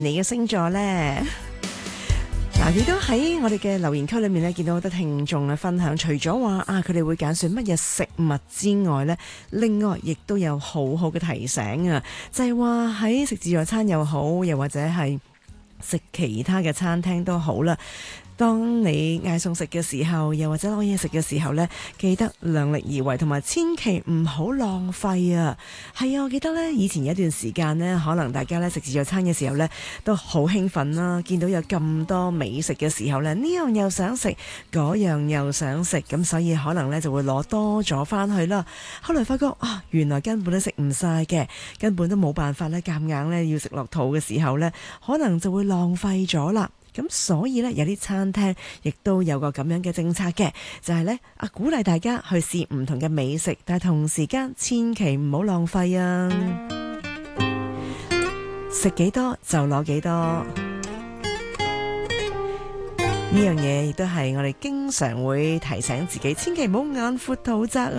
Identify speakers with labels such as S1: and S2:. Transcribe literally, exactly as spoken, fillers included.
S1: 你嘅星座呢？嗱，亦都喺我哋嘅留言區裏面咧，見到好多聽眾咧分享，除咗話啊佢哋會揀選乜嘢食物之外呢，另外亦都有好好嘅提醒啊，就係話喺食自助餐又好，又或者係食其他嘅餐廳都好啦。當你嗌餸食嘅時候，又或者攞嘢食嘅時候呢，記得量力而為，同埋千祈唔好浪費啊！係啊，我記得呢，以前有一段時間呢，可能大家呢食自助餐嘅時候呢，都好興奮啦，見到有咁多美食嘅時候呢，呢樣又想食，嗰樣又想食，咁所以可能呢就會攞多咗返去啦。後來發覺啊，原來根本都食唔晒嘅，根本都冇辦法呢，夾硬呢要食落肚嘅時候呢，可能就會浪費咗啦。咁所以呢，有啲餐廳亦都有個咁樣嘅政策嘅，就係呢，啊鼓勵大家去試唔同嘅美食，但係同時間千祈唔好浪費啊！食幾多就攞幾多，呢樣嘢亦都係我哋經常會提醒自己，千祈唔好眼闊肚窄啊！